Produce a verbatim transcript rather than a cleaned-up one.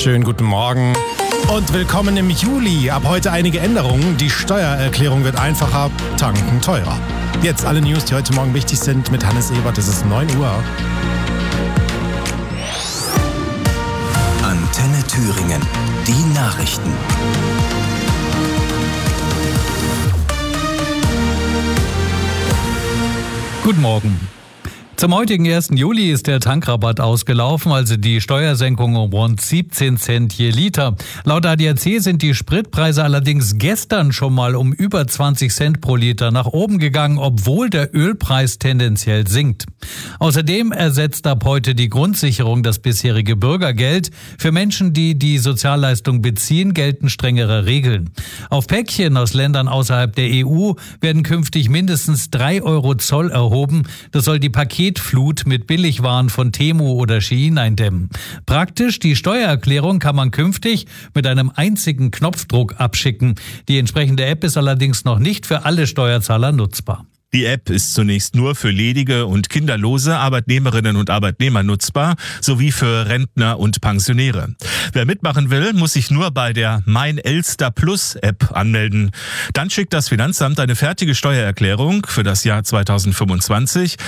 Schönen guten Morgen und willkommen im Juli. Ab heute einige Änderungen. Die Steuererklärung wird einfacher, tanken teurer. Jetzt alle News, die heute Morgen wichtig sind, mit Hannes Ebert. Es ist neun Uhr. Antenne Thüringen. Die Nachrichten. Guten Morgen. Zum heutigen ersten Juli ist der Tankrabatt ausgelaufen, also die Steuersenkung um rund siebzehn Cent je Liter. Laut A D A C sind die Spritpreise allerdings gestern schon mal um über zwanzig Cent pro Liter nach oben gegangen, obwohl der Ölpreis tendenziell sinkt. Außerdem ersetzt ab heute die Grundsicherung das bisherige Bürgergeld. Für Menschen, die die Sozialleistung beziehen, gelten strengere Regeln. Auf Päckchen aus Ländern außerhalb der E U werden künftig mindestens drei Euro Zoll erhoben. Das soll die Pakete Flut mit Billigwaren von Temu oder Shein eindämmen. Praktisch, die Steuererklärung kann man künftig mit einem einzigen Knopfdruck abschicken. Die entsprechende App ist allerdings noch nicht für alle Steuerzahler nutzbar. Die App ist zunächst nur für ledige und kinderlose Arbeitnehmerinnen und Arbeitnehmer nutzbar, sowie für Rentner und Pensionäre. Wer mitmachen will, muss sich nur bei der Mein Elster Plus App anmelden. Dann schickt das Finanzamt eine fertige Steuererklärung für das Jahr zweitausendfünfundzwanzig